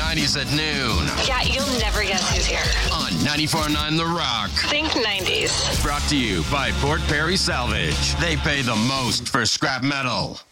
90s at noon. Yeah, you'll never guess who's here. On 94.9 The Rock. Think 90s. Brought to you by Port Perry Salvage. They pay the most for scrap metal.